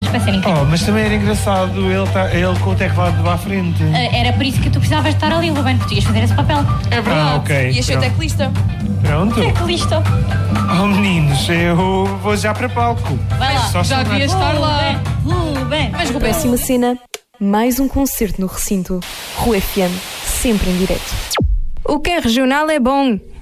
vai ser incrível. Oh, mas também era engraçado ele com o teclado à frente. Era por isso que tu precisavas estar ali, Ruben, porque tu ias fazer esse papel. É verdade. Ok, E achei pronto. teclista. Pronto. Teclista. Oh, meninos, eu vou já para palco. Vai lá. Só Já chamar. devias estar lá. Ruben. Mas Rubén, Próxima cena, mais um concerto no recinto. Rua FM, sempre em direto. O que é regional é bom.